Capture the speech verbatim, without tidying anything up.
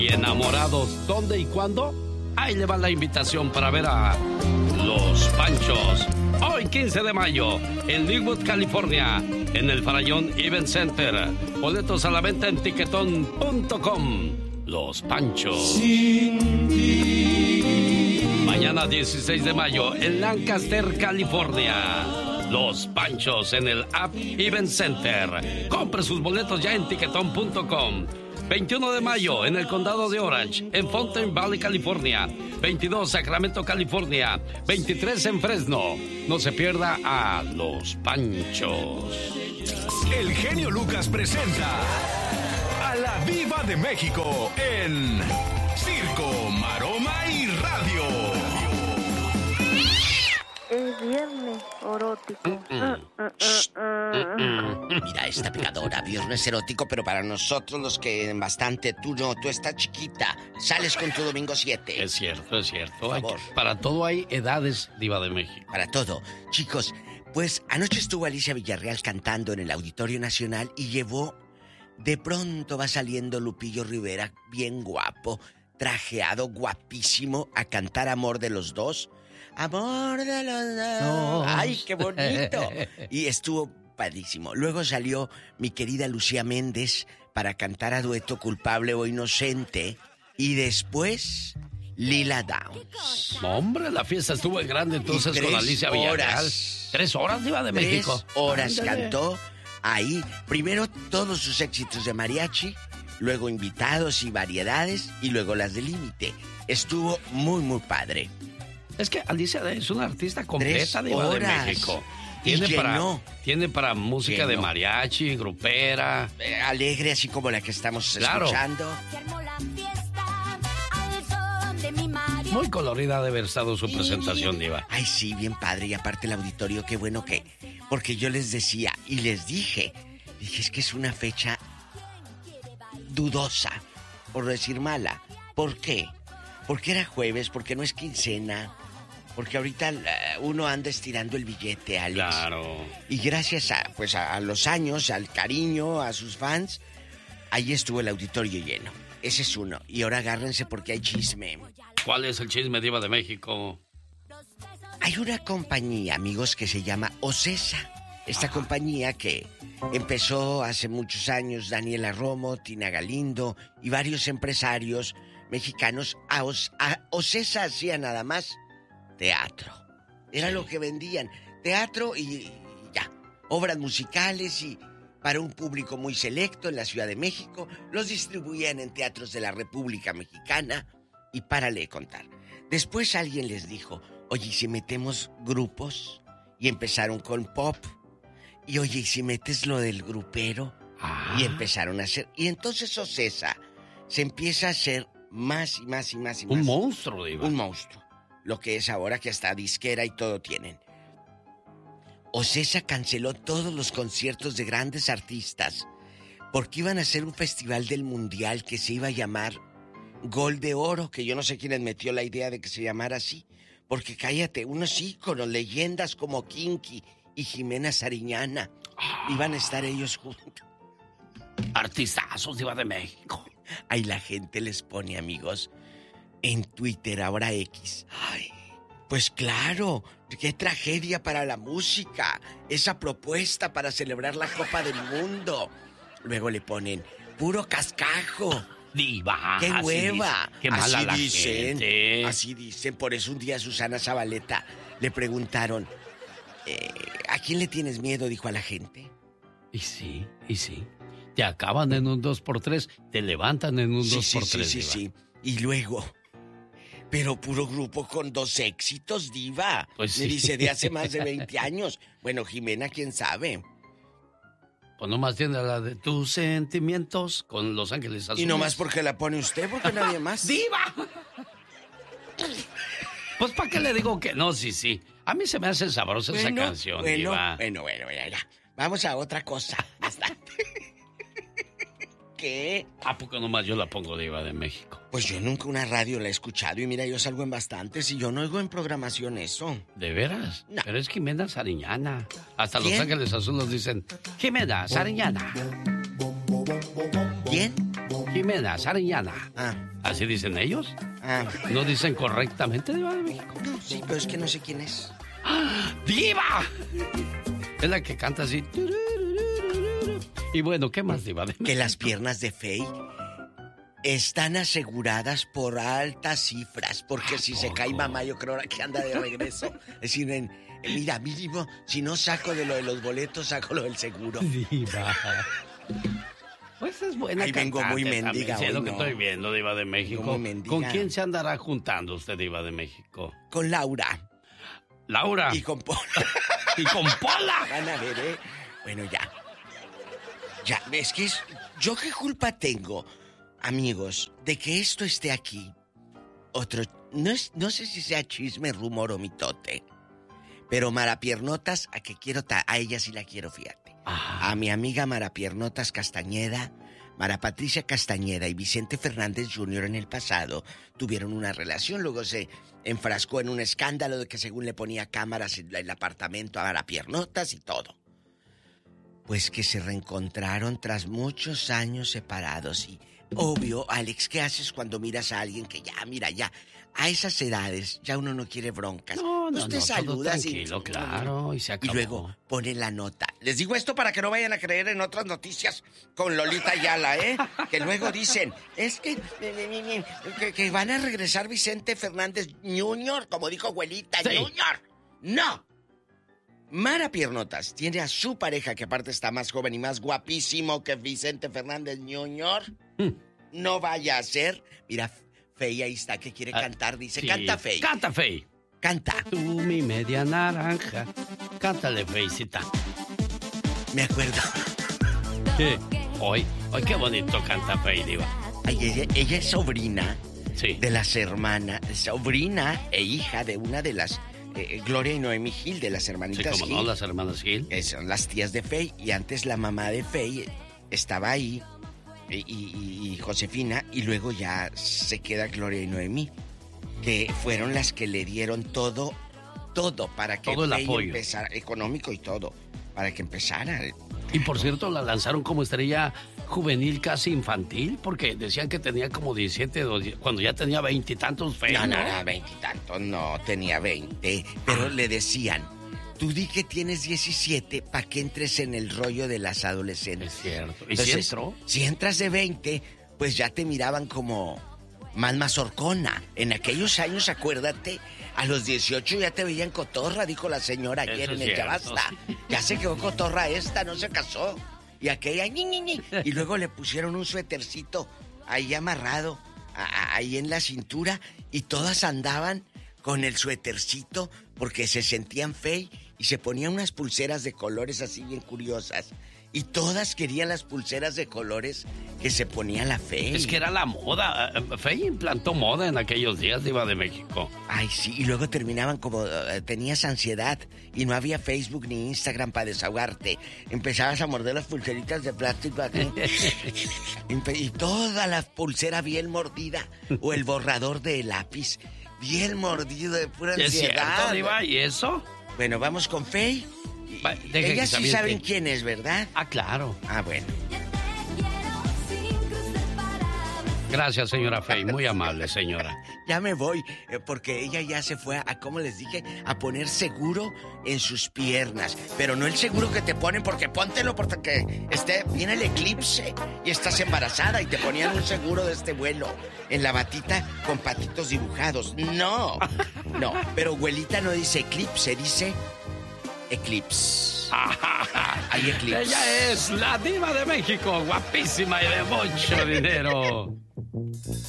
y enamorados. ¿Dónde y cuándo? Ahí le va la invitación para ver a Los Panchos. Hoy, quince de mayo, en Linwood, California, en el Farallón Event Center. Boletos a la venta en tiquetón punto com. Los Panchos. Sin ti. Mañana, dieciséis de mayo, en Lancaster, California. Los Panchos en el App Event Center. Compre sus boletos ya en tiquetón punto com. veintiuno de mayo, en el condado de Orange, en Fountain Valley, California. veintidós, Sacramento, California. veintitrés, en Fresno. No se pierda a Los Panchos. El genio Lucas presenta a la Diva de México en Circo, Maroma y Radio. Es viernes erótico. Mm, mm. Uh, uh, uh, uh. Mira, esta pegadora, viernes erótico, pero para nosotros los que bastante, tú no, tú estás chiquita, sales con tu domingo siete. Es cierto, es cierto. Por favor. Hay que, para todo hay edades, Diva de México. Para todo. Chicos, pues anoche estuvo Alicia Villarreal cantando en el Auditorio Nacional y llevó, de pronto va saliendo Lupillo Rivera, bien guapo, trajeado, guapísimo, a cantar Amor de los Dos. Amor de los dos. No. ¡Ay, qué bonito! Y estuvo padrísimo. Luego salió mi querida Lucía Méndez para cantar a dueto Culpable o Inocente. Y después, Lila Downs. Hombre, la fiesta estuvo en grande entonces con Alicia Villarreal. Tres horas, Diva de México. Tres horas Ándale. cantó ahí. Primero todos sus éxitos de mariachi, luego invitados y variedades, y luego las de límite. Estuvo muy, muy padre. Es que Alicia es una artista completa, Diva de México. Y Tiene para, llenó. tiene para música Llenó. de mariachi, grupera. Eh, alegre, así como la que estamos Claro. escuchando. Muy colorida debe haber estado su presentación, Diva. Ay, sí, bien padre. Y aparte el auditorio, qué bueno que... Porque yo les decía y les dije, dije, es que es una fecha dudosa, por decir mala. ¿Por qué? Porque era jueves, porque no es quincena, porque ahorita uh, uno anda estirando el billete, Alex. Claro. Y gracias a, pues, a, a los años, al cariño, a sus fans, ahí estuvo el auditorio lleno. Ese es uno. Y ahora agárrense porque hay chisme. ¿Cuál es el chisme, Diva de México? Hay una compañía, amigos, que se llama Ocesa. Esta Ajá. compañía que empezó hace muchos años Daniela Romo, Tina Galindo y varios empresarios mexicanos. A, Os, a Ocesa hacía nada más teatro. Era sí. lo que vendían. Teatro y, y ya. Obras musicales y para un público muy selecto en la Ciudad de México. Los distribuían en teatros de la República Mexicana. Y párale de contar. Después alguien les dijo, oye, ¿y si metemos grupos? Y empezaron con pop. Y oye, ¿y si metes lo del grupero? Ah. Y empezaron a hacer. Y entonces Ocesa se empieza a hacer más y más y más y más. Un monstruo, Diva. Un monstruo. Lo que es ahora que hasta disquera y todo tienen. Ocesa canceló todos los conciertos de grandes artistas porque iban a hacer un festival del mundial que se iba a llamar Gol de Oro, que yo no sé quién les metió la idea de que se llamara así. Porque cállate, unos íconos, leyendas como Kinky y Jimena Sariñana ah. iban a estar ellos juntos. Artistazos, Diva de México. Ahí la gente les pone, amigos, en Twitter, ahora X. Ay, pues claro, qué tragedia para la música. Esa propuesta para celebrar la Copa del Mundo. Luego le ponen puro cascajo. Diva. ¡Qué hueva! Dice, ¡qué mala así la dicen, gente! Así dicen. Por eso un día a Susana Zabaleta le preguntaron, eh, ¿a quién le tienes miedo? Dijo a la gente. Y sí, y sí. Te acaban en un dos por tres, te levantan en un sí, dos sí, por tres, sí, Diva. sí, sí. Y luego, pero puro grupo con dos éxitos, Diva. Pues Me sí. dice, de hace más de veinte años. Bueno, Jimena, quién sabe. Pues nomás tiene la de tus sentimientos con Los Ángeles Azules. Y nomás porque la pone usted, porque nadie más. ¡Diva! Pues ¿para qué le digo que no? Sí, sí. A mí se me hace sabrosa bueno, esa canción, bueno, Diva. Bueno, bueno, bueno, ya. Vamos a otra cosa. ¿Qué? ¿A poco nomás yo la pongo, Diva de México? Pues yo nunca una radio la he escuchado y mira, yo salgo en bastantes y yo no oigo en programación eso. ¿De veras? No. Pero es Jimena Sariñana. Hasta ¿Quién? Los Ángeles Azules dicen, Jimena Sariñana. ¿Quién? Jimena Sariñana. Ah. ¿Así dicen ellos? Ah. ¿No dicen correctamente, Diva de México? No, sí, pero es que no sé quién es. ¡Ah! ¡Diva! Es la que canta así. Y bueno, ¿qué más, Diva de México? Que las piernas de Fey están aseguradas por altas cifras, porque si se cae mamá, yo creo que anda de regreso. Es decir, en, en, mira, mínimo, si no saco de lo de los boletos, saco lo del seguro. Diva. Pues es buena. Ahí vengo muy mendiga hoy, hoy, lo que no. estoy viendo, Diva de México. ¿Con quién se andará juntando usted, Diva de México? Con Laura. Laura. Y con Pola. Y con Pola. Van a ver, ¿eh? Bueno, ya. Ya, es que es... ¿Yo qué culpa tengo, amigos, de que esto esté aquí? Otro... No, es, no sé si sea chisme, rumor o mitote, pero Marapiernotas, a que quiero... Ta... A ella sí la quiero, fíjate. Ajá. A mi amiga Marapiernotas Castañeda, Mara Patricia Castañeda y Vicente Fernández junior en el pasado tuvieron una relación, luego se enfrascó en un escándalo de que según le ponía cámaras en el apartamento a Marapiernotas y todo. Pues que se reencontraron tras muchos años separados y, obvio, Alex, ¿qué haces cuando miras a alguien que ya, mira, ya, a esas edades ya uno no quiere broncas? No, no, pues te no, saludas todo tranquilo, y... claro, y se acabó. Y luego pone la nota. Les digo esto para que no vayan a creer en otras noticias con Lolita Ayala, ¿eh? Que luego dicen, es que, que, que van a regresar Vicente Fernández junior, como dijo abuelita, sí. junior. ¡No! Marapiernotas tiene a su pareja, que aparte está más joven y más guapísimo que Vicente Fernández junior Mm. No vaya a ser. Mira, Fey ahí está, que quiere ah, cantar. Dice, sí. Canta, Fey. Canta, Fey. Canta. Tú, mi media naranja. Cántale, Feycita. Me acuerdo. ¿Qué? Hoy, hoy qué bonito canta Fey, Diva. Ay, ella, ella es sobrina sí. de las hermanas, sobrina e hija de una de las... Eh, Gloria y Noemí Gil, de las hermanitas sí, como Gil. no, las hermanas Gil. Eh, son las tías de Fey. Y antes la mamá de Fey estaba ahí, y, y, y Josefina, y luego ya se queda Gloria y Noemí, que fueron las que le dieron todo, todo para que todo el Fey apoyo empezara, económico y todo, para que empezara. Y por cierto, la lanzaron como estrella juvenil casi infantil, porque decían que tenía como diecisiete, cuando ya tenía veintitantos Fey. No, no, no, veintitantos, no, tenía veinte. Pero ah. le decían, tú di que tienes diecisiete para que entres en el rollo de las adolescentes. Es cierto. ¿Y Entonces, si entró? Si entras de veinte, pues ya te miraban como más mazorcona. En aquellos años, acuérdate, a los dieciocho ya te veían cotorra, dijo la señora ayer Eso en el Ya Basta. Ya se quedó cotorra esta, no se casó. Y aquella, ñi, ñi, ñi. Y luego le pusieron un suétercito ahí amarrado, a, a, ahí en la cintura, y todas andaban con el suétercito porque se sentían Fey y se ponían unas pulseras de colores así bien curiosas. Y todas querían las pulseras de colores que se ponía la Fey. Es que era la moda. Fey implantó moda en aquellos días, Diva de México. Ay, sí, y luego terminaban como... Uh, tenías ansiedad y no había Facebook ni Instagram para desahogarte. Empezabas a morder las pulseritas de plástico aquí. y toda la pulsera bien mordida. O el borrador de lápiz bien mordido de pura ansiedad. ¿Es cierto, Diva? ¿Y eso? Bueno, vamos con Fey. Va, Ellas sí saben que... quién es, ¿verdad? Ah, claro. Ah, bueno. Gracias, señora Fey, muy amable, señora. Ya me voy, eh, porque ella ya se fue a, como les dije, a poner seguro en sus piernas. Pero no el seguro que te ponen, porque póntelo porque esté, viene el eclipse y estás embarazada y te ponían un seguro de este vuelo en la batita con patitos dibujados. No, no, pero abuelita no dice eclipse, dice eclipse. Hay eclipse. Ella es la Diva de México, guapísima y de mucho dinero.